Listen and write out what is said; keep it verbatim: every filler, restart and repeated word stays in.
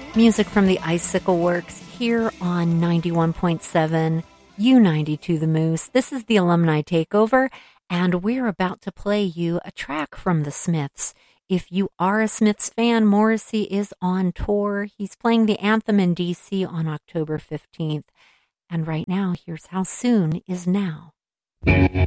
Music from the Icicle Works here on ninety-one point seven U ninety-two The Moose. This is the Alumni Takeover, and we're about to play you a track from the Smiths. If you are a Smiths fan, Morrissey is on tour. He's playing the Anthem in D C on October fifteenth. And right now, here's How Soon Is Now.